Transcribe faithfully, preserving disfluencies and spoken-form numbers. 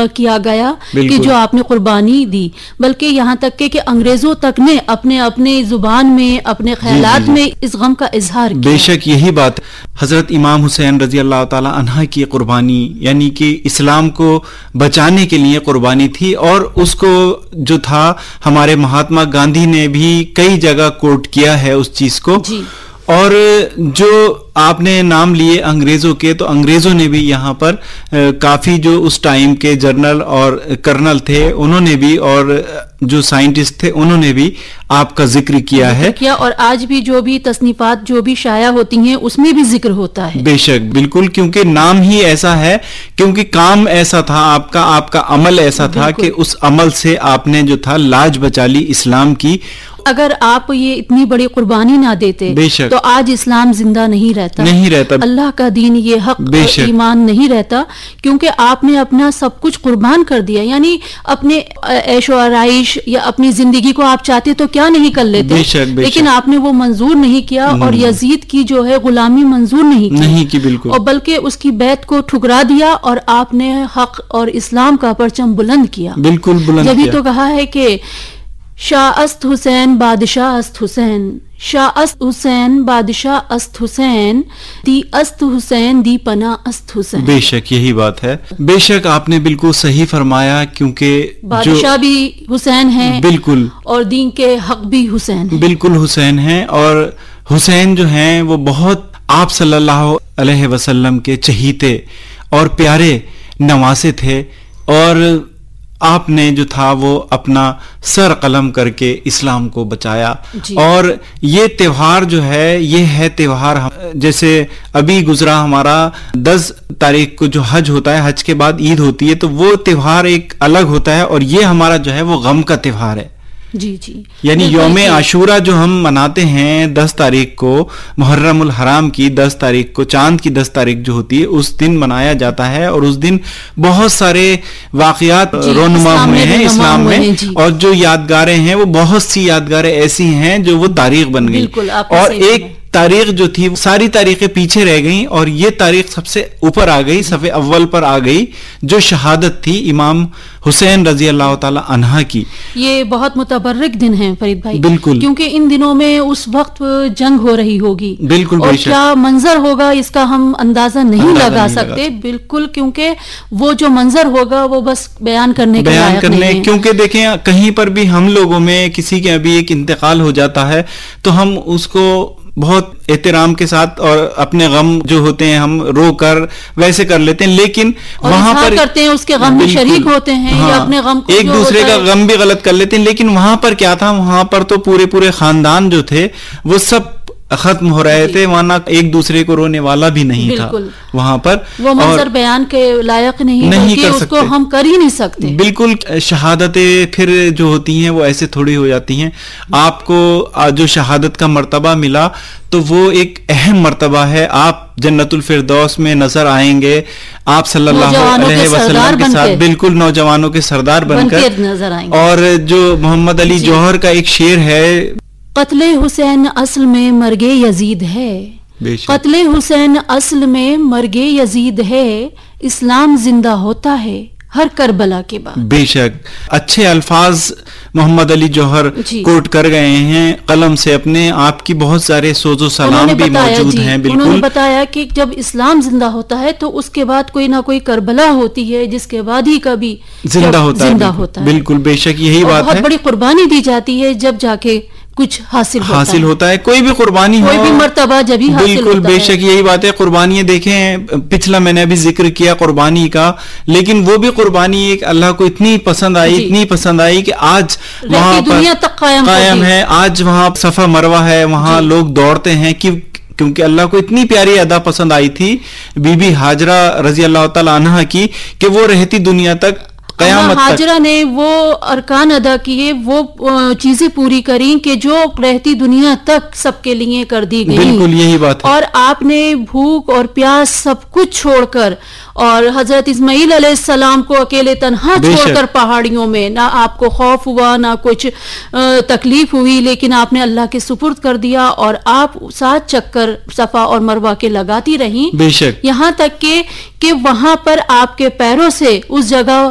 किया गया कि जो आपने कुर्बानी दी, बल्कि यहाँ तक के कि अंग्रेजों तक ने अपने अपने जुबान में, अपने ख्यालात में इस गम का इजहार किया। बेशक यही बात हजरत इमाम हुसैन रजी अल्लाह ताला अन्हा की कुर्बानी, यानी कि इस्लाम को बचाने के लिए कुर्बानी थी, और उसको जो था हमारे महात्मा गांधी ने भी कई जगह कोट किया है उस चीज को। जी। और जो आपने नाम लिए अंग्रेजों के, तो अंग्रेजों ने भी यहाँ पर काफी जो उस टाइम के जनरल और कर्नल थे उन्होंने भी, और जो साइंटिस्ट थे उन्होंने भी आपका जिक्र किया है किया और आज भी जो भी तस्नीफात जो भी शाया होती हैं उसमें भी जिक्र होता है। बेशक, बिल्कुल, क्योंकि नाम ही ऐसा है, क्योंकि काम ऐसा था आपका, आपका अमल ऐसा था कि उस अमल से आपने जो था लाज बचा ली इस्लाम की। अगर आप ये इतनी बड़ी कुर्बानी ना देते तो आज इस्लाम जिंदा नहीं रहता, नहीं रहता, अल्लाह का दीन, ये हक ईमान नहीं रहता, क्योंकि आपने अपना सब कुछ कुर्बान कर दिया। यानी अपने ऐशो आराइश या अपनी जिंदगी को आप चाहते तो क्या नहीं कर लेते, बेशक, बेशक। लेकिन आपने वो मंजूर नहीं किया और यजीद की जो है गुलामी मंजूर नहीं की, नहीं की बिल्कुल, और बल्कि उसकी बैत को ठुकरा दिया और आपने हक और इस्लाम का परचम बुलंद किया। बिल्कुल बुलंद जब ही किया। तो कहा है कि शाह अस्त हुसैन बादशाह अस्त हुसैन, शाह अस्त हुसैन बादशाह अस्त हुसैन, दी अस्त हुसैन दी पना अस्त हुसैन। बेशक यही बात है, बेशक आपने बिल्कुल सही फरमाया, क्योंकि बादशाह भी हुसैन है बिल्कुल, और दीन के हक भी हुसैन है, बिल्कुल हुसैन है। और हुसैन जो हैं वो बहुत आप सल्लल्लाहु अलैहि वसल्लम के चहीते और प्यारे नवासे थे, और आपने जो था वो अपना सर कलम करके इस्लाम को बचाया। और ये त्योहार जो है, ये है त्योहार, जैसे अभी गुजरा हमारा दस तारीख को जो हज होता है, हज के बाद ईद होती है, तो वो त्योहार एक अलग होता है, और ये हमारा जो है वो गम का त्योहार है। जी जी, यानी यौमे आशूरा जो हम मनाते हैं दस तारीख को, मुहर्रमुल हराम की दस तारीख को, चांद की दस तारीख जो होती है उस दिन मनाया जाता है, और उस दिन बहुत सारे वाकयात रोनुमा हुए हैं इस्लाम में, और जो यादगारें हैं वो बहुत सी यादगारें ऐसी हैं जो वो तारीख बन गई, और एक तारीख जो थी सारी तारीखें पीछे रह गईं, और ये तारीख सबसे ऊपर आ गई, सफ़े अव्वल पर आ गई, जो शहादत थी इमाम हुसैन रजी अल्लाह ताला अन्हा की। ये बहुत मुतबर्रिक दिन है फरीद भाई, बिल्कुल, क्योंकि इन दिनों में उस वक्त जंग हो रही होगी, बिल्कुल, और क्या मंजर होगा इसका हम अंदाजा नहीं अंदाजा लगा नहीं सकते, बिल्कुल, क्योंकि वो जो मंजर होगा वो बस बयान करने के बयान लायक करने नहीं है। क्योंकि देखें कहीं पर भी हम लोगों में किसी के अभी एक इंतकाल हो जाता है तो हम उसको बहुत एहतराम के साथ और अपने गम जो होते हैं हम रो कर वैसे कर लेते हैं, लेकिन वहां पर करते हैं, उसके गम में शरीक होते हैं, हाँ, या अपने गम को एक दूसरे का गम भी गलत कर लेते हैं, लेकिन वहां पर क्या था, वहां पर तो पूरे पूरे खानदान जो थे वो सब खत्म हो रहे थे, वहां एक दूसरे को रोने वाला भी नहीं था वहां पर, वो मंजर बयान के लायक नहीं, नहीं कर उसको हम कर ही नहीं सकते। बिल्कुल, शहादतें फिर जो होती हैं वो ऐसे थोड़ी हो जाती हैं। आपको जो शहादत का मर्तबा मिला तो वो एक अहम मर्तबा है, आप जन्नतुल फिरदौस में नजर आएंगे, आप सल्लल्लाहु अलैहि वसल्लम के साथ बिल्कुल नौजवानों के सरदार बनकर नजर आएंगे। और जो मोहम्मद अली जौहर का एक शेर है, कत्ले हुसैन असल में मर्गे यजीद है, कत्ले हुसैन असल में मर्गे यजीद है, इस्लाम जिंदा होता है हर करबला के बाद। बेशक अच्छे अल्फाज मोहम्मद अली जौहर कोट कर गए हैं कलम से अपने, आपकी बहुत सारे सोजो सलाम भी मौजूद हैं। बिल्कुल, उन्होंने बताया कि जब इस्लाम जिंदा होता है तो उसके बाद कोई ना कोई करबला होती है, जिसके बाद ही कभी जिंदा होता, जिंदा है, होता है। बिल्कुल, बेशक यही बात है, बहुत बड़ी कुर्बानी दी जाती है जब जाके कुछ हासिल होता हासिल है। होता है, कोई भी कुर्बानी कोई भी मर्तबा जब ही हासिल बिल्कुल होता बेशक है। यही बात है। कुर्बानियां देखें, पिछला मैंने अभी जिक्र किया कुर्बानी का, लेकिन वो भी कुर्बानी एक अल्लाह को इतनी पसंद आई, इतनी पसंद आई कि आज वहां पर दुनिया तक कायम, कायम है। आज वहां सफा मरवा है, वहां लोग दौड़ते हैं कि क्योंकि अल्लाह को इतनी प्यारी अदा पसंद आई थी बीबी हाजरा रजी अल्लाह ताला अन्हा की कि वो रहती दुनिया तक कयामत हाजरा ने वो अरकान अदा किए, वो चीजें पूरी करी कि जो रहती दुनिया तक सबके लिए कर दी गई। बिल्कुल यही बात है। और आपने भूख और प्यास सब कुछ छोड़कर और हजरत इस्माइल अलैहिस्सलाम को अकेले तन्हा छोड़कर पहाड़ियों में, ना आपको खौफ हुआ ना कुछ तकलीफ हुई, लेकिन आपने अल्लाह के सुपुर्द कर दिया और आप सात चक्कर सफा और मरवा के लगाती रही, बेशक, यहाँ तक के कि वहां पर आपके पैरों से उस जगह